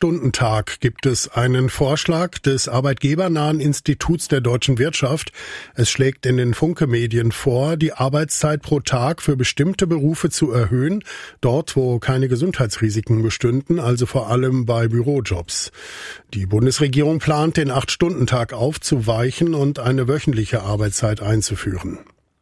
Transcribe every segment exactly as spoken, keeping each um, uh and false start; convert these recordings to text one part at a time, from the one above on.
Acht-Stunden-Tag gibt es einen Vorschlag des Arbeitgebernahen Instituts der deutschen Wirtschaft. Es schlägt in den Funke-Medien vor, die Arbeitszeit pro Tag für bestimmte Berufe zu erhöhen, dort wo keine Gesundheitsrisiken bestünden, also vor allem bei Bürojobs. Die Bundesregierung plant, den Acht-Stunden-Tag aufzuweichen und eine wöchentliche Arbeitszeit einzuführen.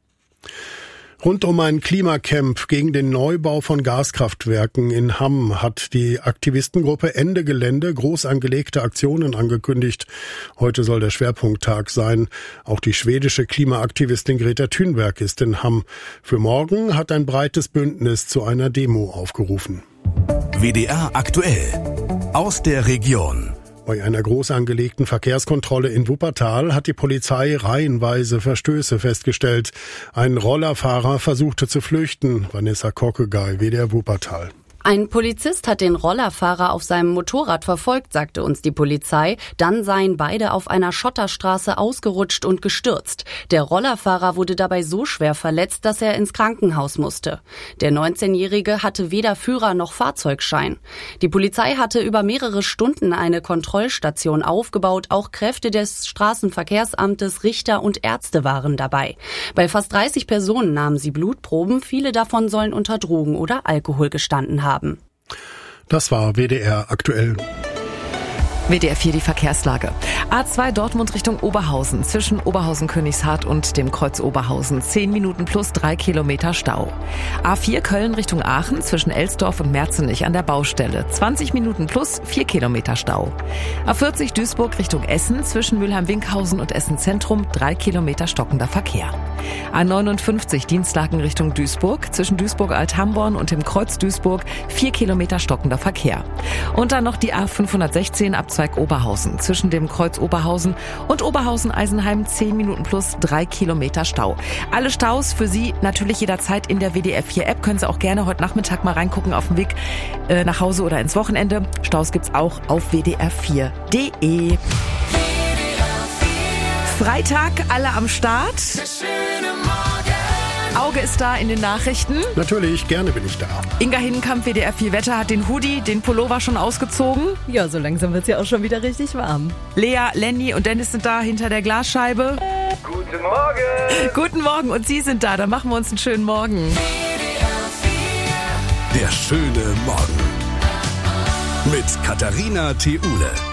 Rund um ein Klimacamp gegen den Neubau von Gaskraftwerken in Hamm hat die Aktivistengruppe Ende Gelände groß angelegte Aktionen angekündigt. Heute soll der Schwerpunkttag sein. Auch die schwedische Klimaaktivistin Greta Thunberg ist in Hamm. Für morgen hat ein breites Bündnis zu einer Demo aufgerufen. W D R aktuell aus der Region. Bei einer groß angelegten Verkehrskontrolle in Wuppertal hat die Polizei reihenweise Verstöße festgestellt. Ein Rollerfahrer versuchte zu flüchten. Vanessa Kockegay, W D R Wuppertal. Ein Polizist hat den Rollerfahrer auf seinem Motorrad verfolgt, sagte uns die Polizei. Dann seien beide auf einer Schotterstraße ausgerutscht und gestürzt. Der Rollerfahrer wurde dabei so schwer verletzt, dass er ins Krankenhaus musste. Der neunzehnjährige hatte weder Führer noch Fahrzeugschein. Die Polizei hatte über mehrere Stunden eine Kontrollstation aufgebaut. Auch Kräfte des Straßenverkehrsamtes, Richter und Ärzte waren dabei. Bei fast dreißig Personen nahmen sie Blutproben. Viele davon sollen unter Drogen oder Alkohol gestanden haben. Das war W D R aktuell. W D R vier die Verkehrslage. A zwei Dortmund Richtung Oberhausen, zwischen Oberhausen-Königshardt und dem Kreuz Oberhausen. zehn Minuten plus drei Kilometer Stau. A vier Köln Richtung Aachen, zwischen Elsdorf und Merzenich an der Baustelle. zwanzig Minuten plus vier Kilometer Stau. A vierzig Duisburg Richtung Essen, zwischen Mülheim-Winkhausen und Essen Zentrum. drei Kilometer stockender Verkehr. A neunundfünfzig Dienstlaken Richtung Duisburg, zwischen Duisburg-Althamborn und dem Kreuz Duisburg. vier Kilometer stockender Verkehr. Und dann noch die A fünfhundertsechzehn Abzweig Oberhausen, zwischen dem Kreuz Oberhausen und Oberhausen-Eisenheim. zehn Minuten plus drei Kilometer Stau. Alle Staus für Sie natürlich jederzeit in der W D R vier App. Können Sie auch gerne heute Nachmittag mal reingucken auf dem Weg äh, nach Hause oder ins Wochenende. Staus gibt's auch auf w d r vier punkt de. Freitag, alle am Start. Auge ist da in den Nachrichten. Natürlich, gerne bin ich da. Inga Hindenkamp, W D R vier Wetter, hat den Hoodie, den Pullover schon ausgezogen. Ja, so langsam wird's ja auch schon wieder richtig warm. Lea, Lenny und Dennis sind da hinter der Glasscheibe. Guten Morgen. Guten Morgen und Sie sind da, dann machen wir uns einen schönen Morgen. Der schöne Morgen mit Katharina Theule.